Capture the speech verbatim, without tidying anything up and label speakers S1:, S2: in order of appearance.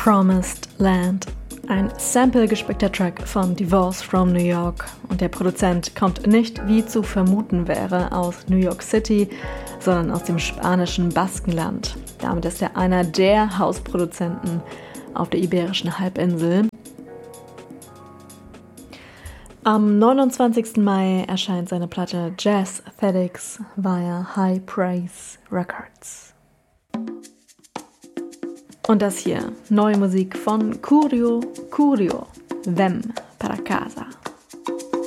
S1: Promised Land. Ein Sample-gespickter Track von Divorce from New York. Und der Produzent kommt nicht, wie zu vermuten wäre, aus New York City, sondern aus dem spanischen Baskenland. Damit ist er einer der Hausproduzenten auf der Iberischen Halbinsel. Am neunundzwanzigsten Mai erscheint seine Platte Jazzthetics via High Praise Records. Und das hier, neue Musik von Curio Curio, Vem para casa.